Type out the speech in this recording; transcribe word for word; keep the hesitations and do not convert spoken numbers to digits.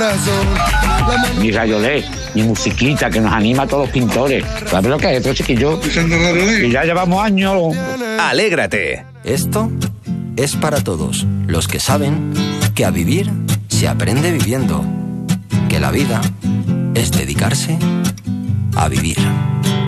Ni rayo L E D, ni musiquita que nos anima a todos los pintores. ¿Sabes lo que es esto, chiquillo? Y ya llevamos años. Alégrate. Esto es para todos los que saben que a vivir se aprende viviendo, que la vida es dedicarse a vivir.